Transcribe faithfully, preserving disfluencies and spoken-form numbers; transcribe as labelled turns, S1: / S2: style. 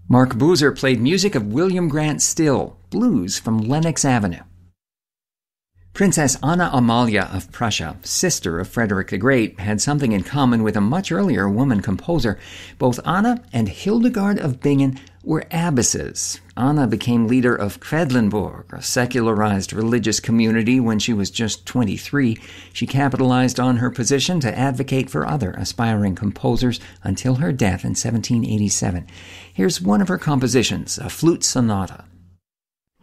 S1: Mark Boozer played music of William Grant Still, blues from Lenox Avenue. Princess Anna Amalia of Prussia, sister of Frederick the Great, had something in common with a much earlier woman composer. Both Anna and Hildegard of Bingen were abbesses. Anna became leader of Quedlinburg, a secularized religious community, when she was just twenty-three. She capitalized on her position to advocate for other aspiring composers until her death in seventeen eighty-seven. Here's one of her compositions, a flute sonata.